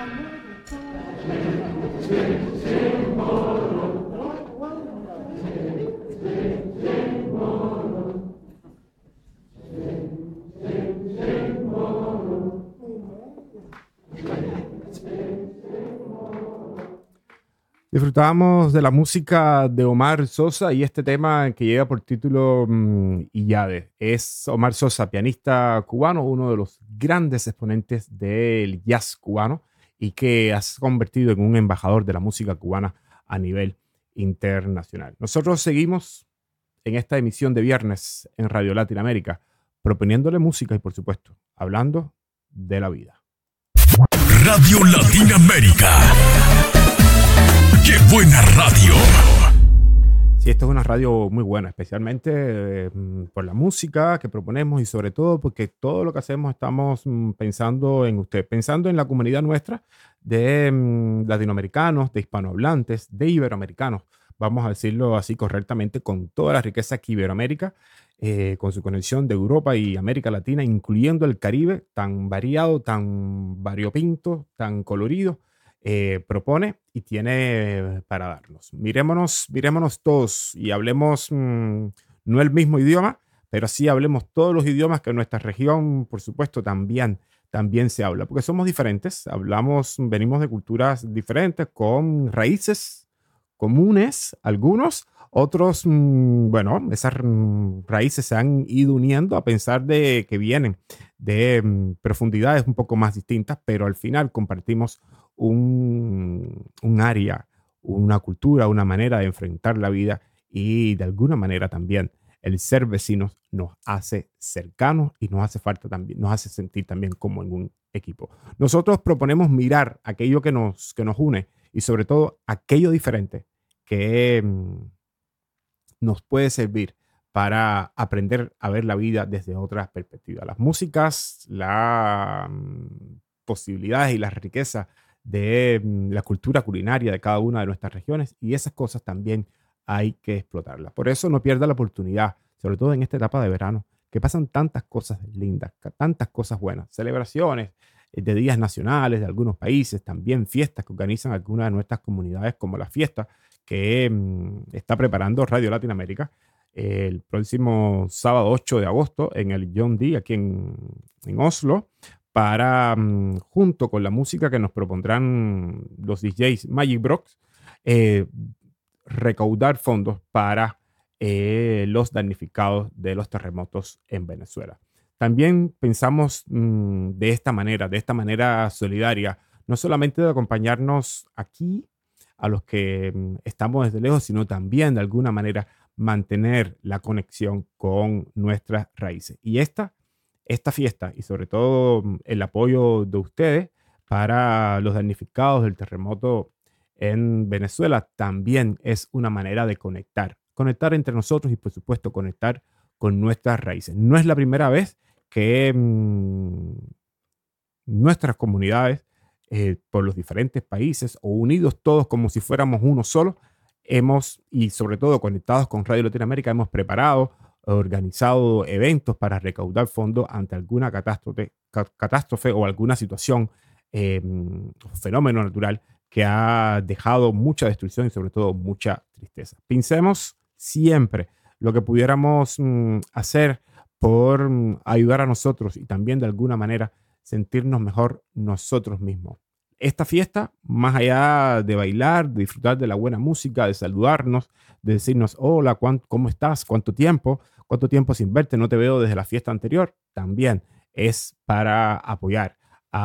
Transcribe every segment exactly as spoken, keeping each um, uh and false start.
Disfrutábamos de la música de Omar Sosa y este tema que lleva por título mm, Iyade. Es Omar Sosa, pianista cubano, uno de los grandes exponentes del jazz cubano y que se ha convertido en un embajador de la música cubana a nivel internacional. Nosotros seguimos en esta emisión de viernes en Radio Latinoamérica, proponiéndole música y, por supuesto, hablando de la vida. Radio Latinoamérica. ¡Qué buena radio! Sí, esta es una radio muy buena, especialmente eh, por la música que proponemos y sobre todo porque todo lo que hacemos estamos mm, pensando en usted, pensando en la comunidad nuestra de mm, latinoamericanos, de hispanohablantes, de iberoamericanos, vamos a decirlo así correctamente, con toda la riqueza que Iberoamérica, eh, con su conexión de Europa y América Latina, incluyendo el Caribe, tan variado, tan variopinto, tan colorido, eh, propone y tiene para darnos. Mirémonos, mirémonos todos y hablemos mmm, no el mismo idioma, pero sí hablemos todos los idiomas que en nuestra región, por supuesto, también, también se habla, porque somos diferentes, hablamos, venimos de culturas diferentes, con raíces comunes, algunos, otros, mmm, bueno, esas mmm, raíces se han ido uniendo a pensar de que vienen de mmm, profundidades un poco más distintas, pero al final compartimos un, un área, una cultura, una manera de enfrentar la vida y de alguna manera también el ser vecinos nos hace cercanos y nos hace falta también, nos hace sentir también como en un equipo. Nosotros proponemos mirar aquello que nos, que nos une y sobre todo aquello diferente que mm, nos puede servir para aprender a ver la vida desde otras perspectivas. Las músicas, las mm, posibilidades y la riqueza de mm, la cultura culinaria de cada una de nuestras regiones y esas cosas también hay que explotarlas. Por eso no pierda la oportunidad, sobre todo en esta etapa de verano, que pasan tantas cosas lindas, tantas cosas buenas, celebraciones eh, de días nacionales de algunos países, también fiestas que organizan algunas de nuestras comunidades, como la fiesta que mm, está preparando Radio Latinoamérica eh, el próximo sábado ocho de agosto en el John D. aquí en, en Oslo, para, mm, junto con la música que nos propondrán los D Js Magic Brox, eh, recaudar fondos para eh, los damnificados de los terremotos en Venezuela. También pensamos mmm, de esta manera, de esta manera solidaria, no solamente de acompañarnos aquí a los que mmm, estamos desde lejos, sino también de alguna manera mantener la conexión con nuestras raíces. Y esta, esta fiesta y sobre todo mmm, el apoyo de ustedes para los damnificados del terremoto en Venezuela también es una manera de conectar, conectar entre nosotros y por supuesto conectar con nuestras raíces. No es la primera vez que mmm, nuestras comunidades eh, por los diferentes países o unidos todos como si fuéramos uno solo, hemos y sobre todo conectados con Radio Latinoamérica hemos preparado, organizado eventos para recaudar fondos ante alguna catástrofe, catástrofe o alguna situación, eh, fenómeno natural que ha dejado mucha destrucción y sobre todo mucha tristeza. Pensemos siempre lo que pudiéramos mm, hacer por mm, ayudar a nosotros y también de alguna manera sentirnos mejor nosotros mismos. Esta fiesta, más allá de bailar, de disfrutar de la buena música, de saludarnos, de decirnos, hola, ¿cómo estás? ¿Cuánto tiempo? ¿Cuánto tiempo sin verte? No te veo desde la fiesta anterior. También es para apoyar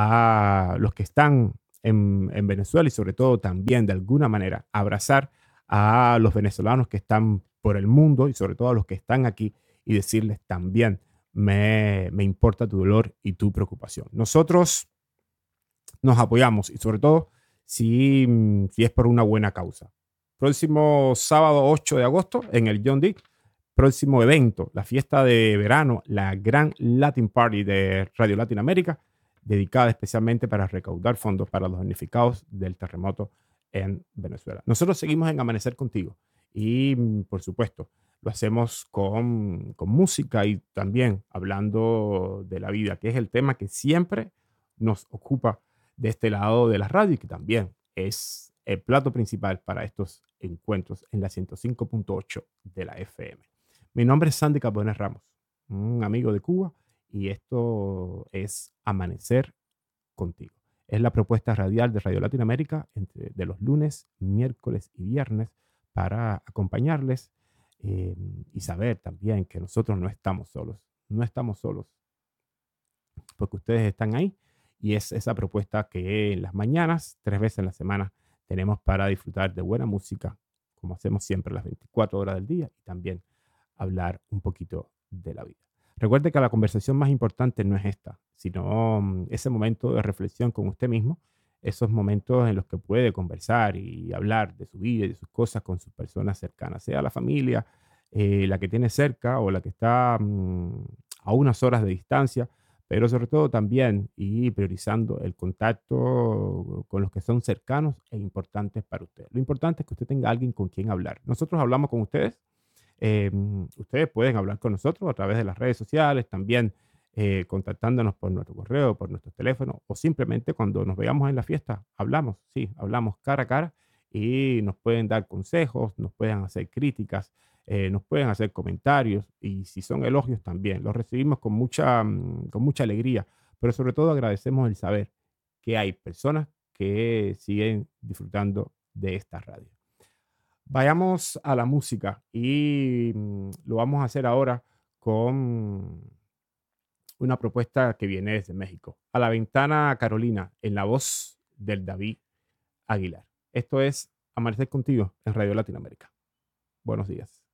a los que están en, en Venezuela y sobre todo también de alguna manera abrazar a los venezolanos que están por el mundo y sobre todo a los que están aquí y decirles también me, me importa tu dolor y tu preocupación. Nosotros nos apoyamos y sobre todo si, si es por una buena causa. Próximo sábado ocho de agosto en el John D. Próximo evento, la fiesta de verano, la gran Latin Party de Radio Latinoamérica, dedicada especialmente para recaudar fondos para los damnificados del terremoto en Venezuela. Nosotros seguimos en Amanecer Contigo y, por supuesto, lo hacemos con, con música y también hablando de la vida, que es el tema que siempre nos ocupa de este lado de la radio y que también es el plato principal para estos encuentros en la ciento cinco punto ocho de la F M. Mi nombre es Sandy Carbones Ramos, un amigo de Cuba, y esto es Amanecer Contigo. Es la propuesta radial de Radio Latinoamérica entre, de los lunes, miércoles y viernes para acompañarles eh, y saber también que nosotros no estamos solos. No estamos solos porque ustedes están ahí y es esa propuesta que en las mañanas, tres veces en la semana, tenemos para disfrutar de buena música, como hacemos siempre las veinticuatro horas del día y también hablar un poquito de la vida. Recuerde que la conversación más importante no es esta, sino mm, ese momento de reflexión con usted mismo, esos momentos en los que puede conversar y hablar de su vida y de sus cosas con sus personas cercanas, sea la familia, eh, la que tiene cerca o la que está mm, a unas horas de distancia, pero sobre todo también y priorizando el contacto con los que son cercanos e importantes para usted. Lo importante es que usted tenga alguien con quien hablar. Nosotros hablamos con ustedes. Eh, ustedes pueden hablar con nosotros a través de las redes sociales, también eh, contactándonos por nuestro correo, por nuestro teléfono o simplemente cuando nos veamos en la fiesta, hablamos, sí, hablamos cara a cara y nos pueden dar consejos, nos pueden hacer críticas, eh, nos pueden hacer comentarios y si son elogios también, los recibimos con mucha, mm, con mucha alegría, pero sobre todo agradecemos el saber que hay personas que siguen disfrutando de esta radio. Vayamos a la música y mm, lo vamos a hacer ahora con una propuesta que viene desde México. A la ventana Carolina, en la voz del David Aguilar. Esto es Amanecer Contigo en Radio Latinoamérica. Buenos días.